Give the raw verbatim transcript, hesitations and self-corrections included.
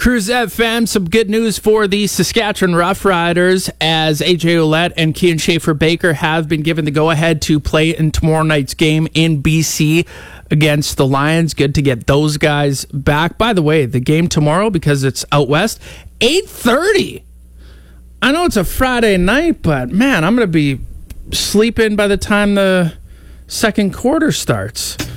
Cruise F M, some good news for the Saskatchewan Roughriders as A J Ouellette and Cian Schaefer-Baker have been given the go-ahead to play in tomorrow night's game in B C against the Lions. Good to get those guys back. By the way, the game tomorrow, because it's out west, eight thirty. I know it's a Friday night, but man, I'm going to be sleeping by the time the second quarter starts.